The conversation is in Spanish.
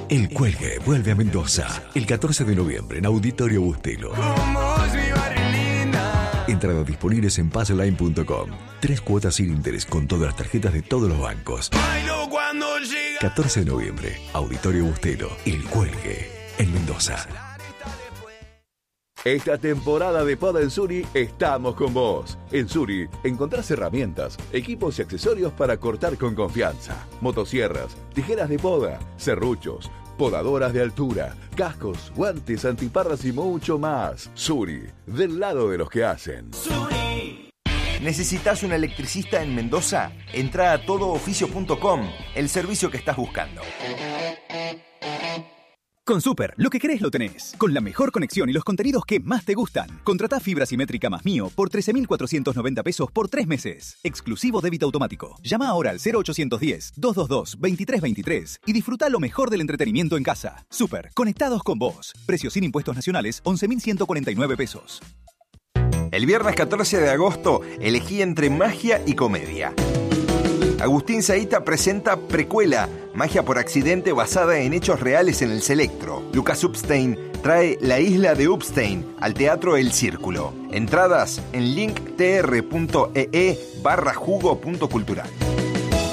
El Cuelgue vuelve a Mendoza el 14 de noviembre en Auditorio Bustelo. Entradas disponibles en passline.com. 3 cuotas sin interés con todas las tarjetas de todos los bancos. 14 de noviembre, Auditorio Bustelo, El Cuelgue, en Mendoza. Esta temporada de Poda en Suri estamos con vos. En Suri encontrás herramientas, equipos y accesorios para cortar con confianza. Motosierras, tijeras de poda, serruchos, podadoras de altura, cascos, guantes, antiparras y mucho más. Suri, del lado de los que hacen. Suri. ¿Necesitas un electricista en Mendoza? Entra a todooficio.com, el servicio que estás buscando. Con Super, lo que querés lo tenés. Con la mejor conexión y los contenidos que más te gustan. Contratá fibra simétrica más Mío por 13.490 pesos por 3 meses. Exclusivo débito automático. Llama ahora al 0810-222-2323 y disfruta lo mejor del entretenimiento en casa. Super, conectados con vos. Precios sin impuestos nacionales, 11.149 pesos. El viernes 14 de agosto elegí entre magia y comedia. Agustín Zaita presenta Precuela, magia por accidente basada en hechos reales en el Selectro. Lucas Upstein trae La isla de Upstein al Teatro El Círculo. Entradas en linktr.ee/jugo.cultural.